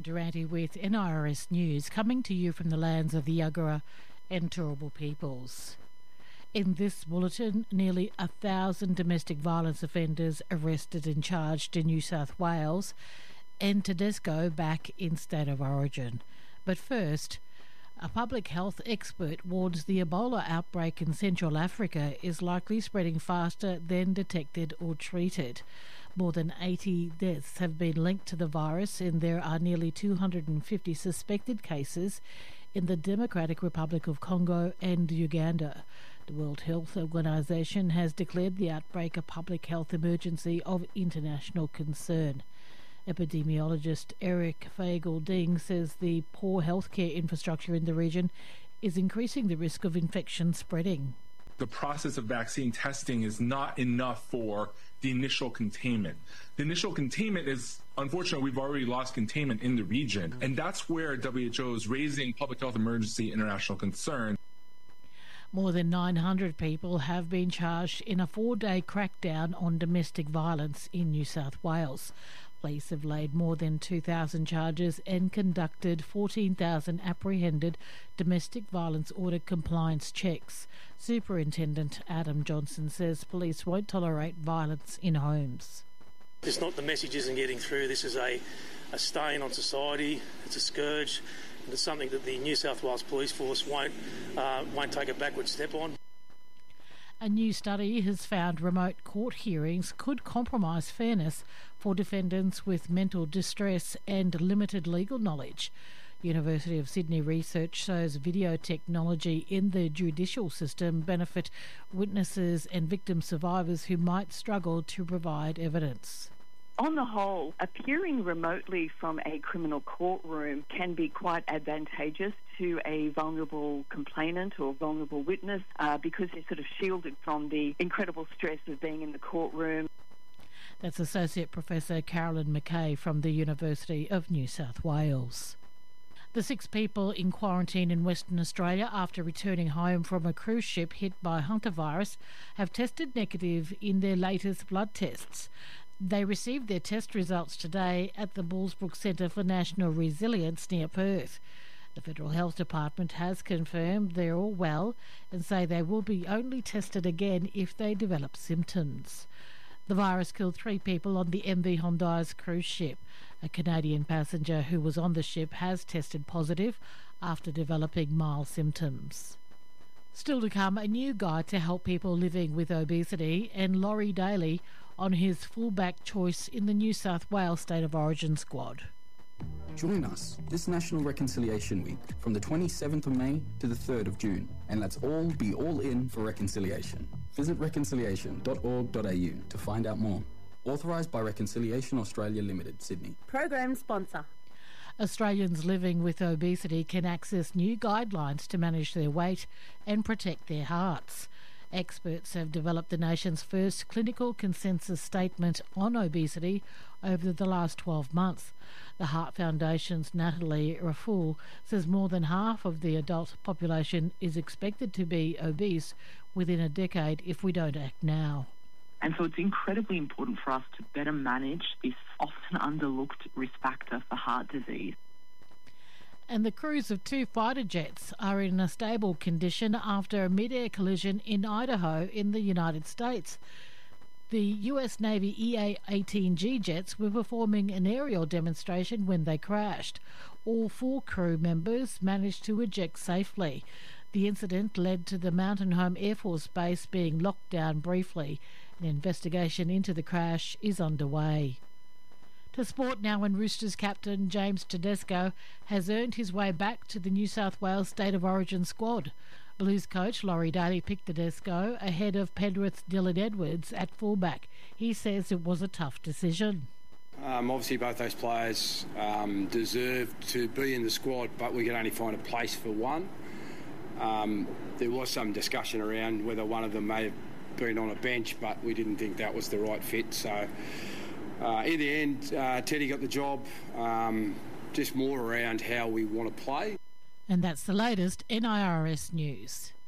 Durante with NIRS News, coming to you from the lands of the Yagara and Turrbal peoples. In this bulletin, nearly 1,000 domestic violence offenders arrested and charged in New South Wales, and Tedesco back in state of origin. But first, a public health expert warns the Ebola outbreak in Central Africa is likely spreading faster than detected or treated. More than 80 deaths have been linked to the virus, and there are nearly 250 suspected cases in the Democratic Republic of Congo and Uganda. The World Health Organization has declared the outbreak a public health emergency of international concern. Epidemiologist Eric Fagel-Ding says the poor healthcare infrastructure in the region is increasing the risk of infection spreading. The process of vaccine testing is not enough for the initial containment. The initial containment is, unfortunately, we've already lost containment in the region, and that's where WHO is raising public health emergency international concern. More than 900 people have been charged in a 4-day crackdown on domestic violence in New South Wales. Police have laid more than 2,000 charges and conducted 14,000 apprehended domestic violence order compliance checks. Superintendent Adam Johnson says police won't tolerate violence in homes. It's not the message isn't getting through. This is a stain on society. It's a scourge. And it's something that the New South Wales Police Force won't take a backward step on. A new study has found remote court hearings could compromise fairness for defendants with mental distress and limited legal knowledge. University of Sydney research shows video technology in the judicial system benefit witnesses and victim survivors who might struggle to provide evidence. On the whole, appearing remotely from a criminal courtroom can be quite advantageous to a vulnerable complainant or vulnerable witness because they're sort of shielded from the incredible stress of being in the courtroom. That's Associate Professor Carolyn McKay from the University of New South Wales. The 6 people in quarantine in Western Australia after returning home from a cruise ship hit by hantavirus have tested negative in their latest blood tests. They received their test results today at the Bullsbrook Centre for National Resilience near Perth. The Federal Health Department has confirmed they're all well and say they will be only tested again if they develop symptoms. The virus killed 3 people on the MV Hondias cruise ship. A Canadian passenger who was on the ship has tested positive after developing mild symptoms. Still to come, a new guide to help people living with obesity, and Laurie Daly on his fullback choice in the New South Wales State of Origin squad. Join us this National Reconciliation Week from the 27th of May to the 3rd of June, and let's all be all in for reconciliation. Visit reconciliation.org.au to find out more. Authorised by Reconciliation Australia Limited, Sydney. Program sponsor. Australians living with obesity can access new guidelines to manage their weight and protect their hearts. Experts have developed the nation's first clinical consensus statement on obesity over the last 12 months. The Heart Foundation's Natalie Raful says more than half of the adult population is expected to be obese within a decade if we don't act now. And so it's incredibly important for us to better manage this often underlooked risk factor for heart disease. And the crews of 2 fighter jets are in a stable condition after a mid-air collision in Idaho in the United States. The US Navy EA-18G jets were performing an aerial demonstration when they crashed. All 4 crew members managed to eject safely. The incident led to the Mountain Home Air Force Base being locked down briefly. An investigation into the crash is underway. To sport now, when Roosters captain James Tedesco has earned his way back to the New South Wales State of Origin squad. Blues coach Laurie Daly picked Tedesco ahead of Penrith's Dylan Edwards at fullback. He says it was a tough decision. Obviously both those players deserve to be in the squad, but we could only find a place for one. There was some discussion around whether one of them may have been on a bench, but we didn't think that was the right fit. So in the end, Teddy got the job, just more around how we want to play. And that's the latest NIRS news.